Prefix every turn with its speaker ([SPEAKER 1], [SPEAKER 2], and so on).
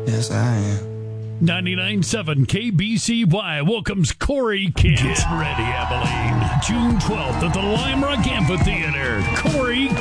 [SPEAKER 1] Yes, I am.
[SPEAKER 2] 99.7 KBCY welcomes Corey Kent. Get ready, Abilene. June 12th at the Lime Rock Amphitheater. Corey